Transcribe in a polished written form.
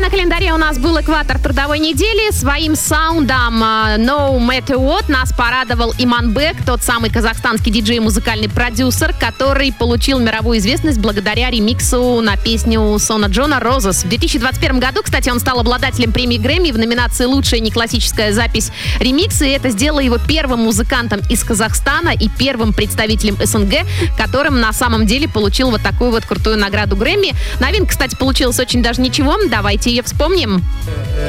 на календаре у нас был экватор трудовой недели. Своим саундом No Matter What нас порадовал Иманбек, тот самый казахстанский диджей и музыкальный продюсер, который получил мировую известность благодаря ремиксу на песню Сона Джона «Roses». В 2021 году, кстати, он стал обладателем премии Грэмми в номинации «Лучшая неклассическая запись ремикса», и это сделало его первым музыкантом из Казахстана и первым представителем СНГ, которым на самом деле получил вот такую вот крутую награду Грэмми. Новинка, кстати, получилась очень даже ничего. Давайте ее вспомним.